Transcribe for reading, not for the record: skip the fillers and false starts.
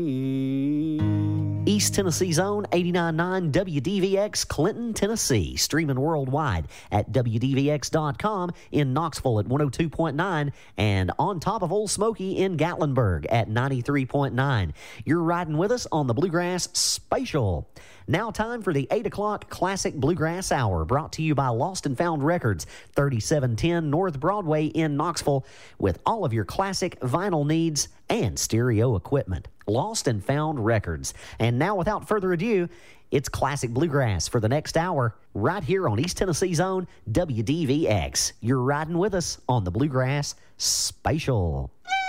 East Tennessee's own 89.9 WDVX, Clinton, Tennessee. Streaming worldwide at WDVX.com, in Knoxville at 102.9, and on top of Old Smoky in Gatlinburg at 93.9. You're riding with us on the Bluegrass Spatial. Now time for the 8 o'clock Classic Bluegrass Hour, brought to you by Lost and Found Records, 3710 North Broadway in Knoxville, with all of your classic vinyl needs and stereo equipment. Lost and Found Records. And now, without further ado, it's Classic Bluegrass for the next hour, right here on East Tennessee's own WDVX. You're riding with us on the Bluegrass Spatial.